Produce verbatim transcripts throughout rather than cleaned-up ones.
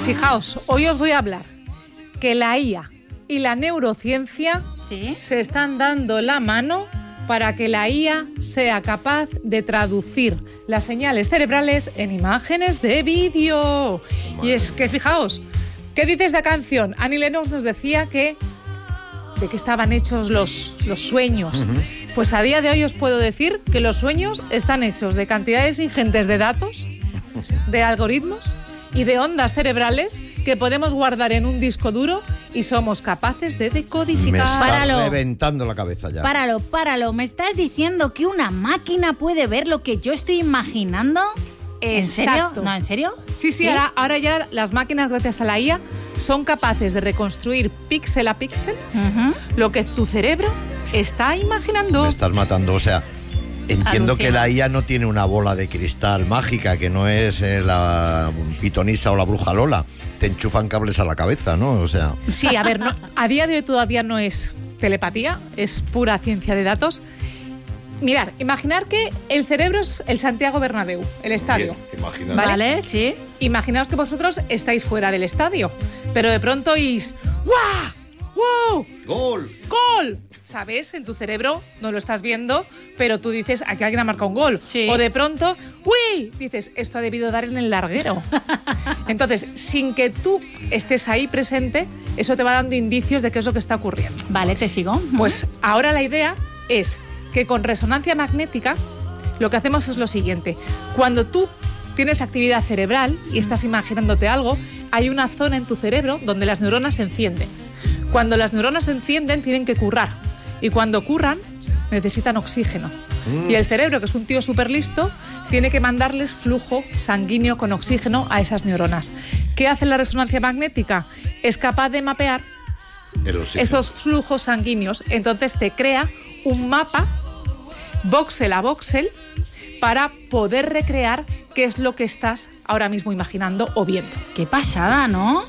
Fijaos, hoy os voy a hablar que la I A y la neurociencia ¿Sí? se están dando la mano para que la I A sea capaz de traducir las señales cerebrales en imágenes de vídeo. Y es que, fijaos, ¿qué dice esta canción? Annie Lennox nos decía que de qué estaban hechos los, los sueños. Uh-huh. Pues a día de hoy os puedo decir que los sueños están hechos de cantidades ingentes de datos, de algoritmos y de ondas cerebrales que podemos guardar en un disco duro y somos capaces de decodificar. Me está Páralo. reventando la cabeza ya. Páralo, páralo. ¿Me estás diciendo que una máquina puede ver lo que yo estoy imaginando? ¿En serio? Exacto. ¿No, en serio? Sí, sí, ¿Sí? Ahora, ahora ya las máquinas, gracias a la I A, son capaces de reconstruir píxel a píxel uh-huh. lo que tu cerebro está imaginando. Me estás matando, o sea... Entiendo Alucina. que la I A no tiene una bola de cristal mágica, que no es eh, la pitonisa o la bruja Lola. Te enchufan cables a la cabeza, ¿no? O sea... Sí, a ver, no, a día de hoy todavía no es telepatía, es pura ciencia de datos. Mirar, imaginar que el cerebro es el Santiago Bernabéu, el estadio. Bien, ¿Vale? Vale, sí. Imaginaos que vosotros estáis fuera del estadio, pero de pronto oís ¡guau! ¡Wow! ¡Gol! ¡Gol! ¿Sabes? En tu cerebro no lo estás viendo, pero tú dices, aquí alguien ha marcado un gol. Sí. O de pronto, ¡uy! Dices, esto ha debido dar en el larguero. Entonces, sin que tú estés ahí presente, eso te va dando indicios de qué es lo que está ocurriendo. Vale, te sigo. Pues ahora la idea es que con resonancia magnética lo que hacemos es lo siguiente. Cuando tú tienes actividad cerebral y estás imaginándote algo, hay una zona en tu cerebro donde las neuronas se encienden. Cuando las neuronas se encienden, tienen que currar. Y cuando curran, necesitan oxígeno. Mm. Y el cerebro, que es un tío súper listo, tiene que mandarles flujo sanguíneo con oxígeno a esas neuronas. ¿Qué hace la resonancia magnética? Es capaz de mapear esos flujos sanguíneos. Entonces te crea un mapa, voxel a voxel, para poder recrear qué es lo que estás ahora mismo imaginando o viendo. Qué pasada, ¿no?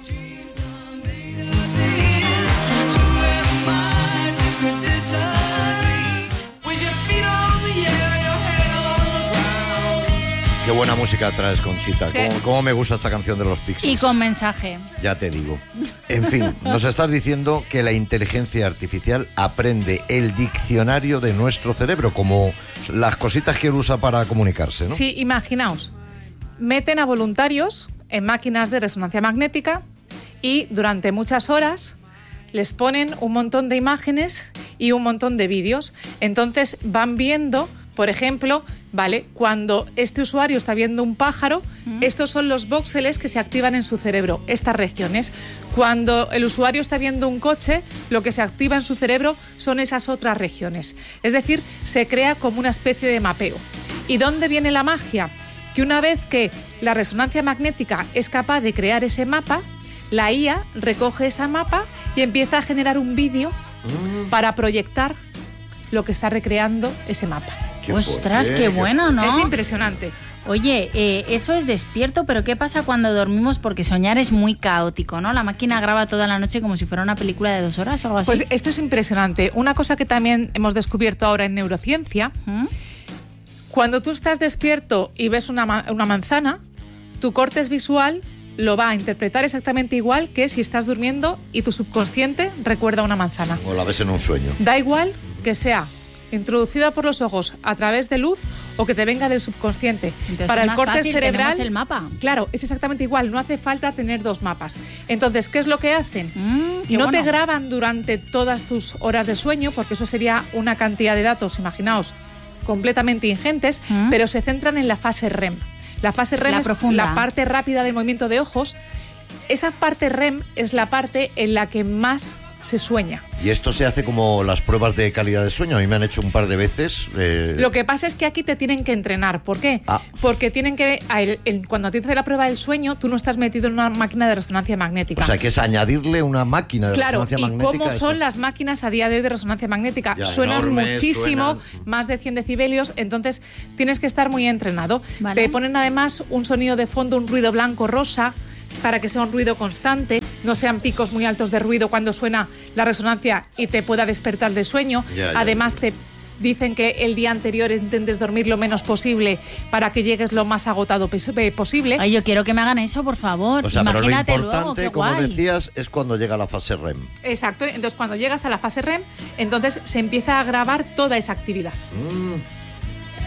Qué buena música traes, Conchita. Sí. ¿Cómo, cómo me gusta esta canción de los Pixies? Y con mensaje. Ya te digo. En fin, nos estás diciendo que la inteligencia artificial aprende el diccionario de nuestro cerebro, como las cositas que usa para comunicarse, ¿no? Sí, imaginaos. Meten a voluntarios en máquinas de resonancia magnética y durante muchas horas les ponen un montón de imágenes y un montón de vídeos. Entonces van viendo, por ejemplo, vale, cuando este usuario está viendo un pájaro, ¿Mm? estos son los voxeles que se activan en su cerebro, estas regiones. Cuando el usuario está viendo un coche, lo que se activa en su cerebro son esas otras regiones. Es decir, se crea como una especie de mapeo. ¿Y dónde viene la magia? Que una vez que la resonancia magnética es capaz de crear ese mapa, la I A recoge ese mapa y empieza a generar un vídeo mm. para proyectar lo que está recreando ese mapa. Qué Ostras, fuerte, qué bueno, ¿no? Es impresionante. Oye, eh, eso es despierto, pero ¿qué pasa cuando dormimos? Porque soñar es muy caótico, ¿no? La máquina graba toda la noche como si fuera una película de dos horas o algo así. Pues esto es impresionante. Una cosa que también hemos descubierto ahora en neurociencia, ¿Mm? cuando tú estás despierto y ves una, ma- una manzana, tu córtex visual lo va a interpretar exactamente igual que si estás durmiendo y tu subconsciente recuerda una manzana. O la ves en un sueño. Da igual que sea introducida por los ojos a través de luz o que te venga del subconsciente. Entonces para es el más córtex fácil, cerebral, tenemos el mapa. Claro, es exactamente igual, no hace falta tener dos mapas. Entonces, ¿qué es lo que hacen? Mm, qué no bueno. te graban durante todas tus horas de sueño, porque eso sería una cantidad de datos, imaginaos, completamente ingentes, mm. pero se centran en la fase R E M. La fase R E M la es profunda. la parte rápida del movimiento de ojos. Esa parte R E M es la parte en la que más se sueña. Y esto se hace como las pruebas de calidad de sueño. A mí me han hecho un par de veces. Eh... Lo que pasa es que aquí te tienen que entrenar. ¿Por qué? Ah. Porque tienen que... El, el, cuando te hace la prueba del sueño, tú no estás metido en una máquina de resonancia magnética. O sea, que es añadirle una máquina de claro, resonancia ¿y magnética. cómo son eso? las máquinas a día de hoy de resonancia magnética? Ya, suenan enormes, muchísimo, suenan. más de cien decibelios, entonces tienes que estar muy entrenado. Vale. Te ponen además un sonido de fondo, un ruido blanco-rosa, para que sea un ruido constante, no sean picos muy altos de ruido cuando suena la resonancia y te pueda despertar de sueño. Ya, ya. Además te Dicen que el día anterior intentes dormir lo menos posible para que llegues lo más agotado posible. Ay, yo quiero que me hagan eso, por favor. O sea, Imagínate pero lo importante, luego, qué como guay. decías, es cuando llega la fase R E M. Exacto, entonces cuando llegas a la fase R E M, entonces se empieza a grabar toda esa actividad. Mm.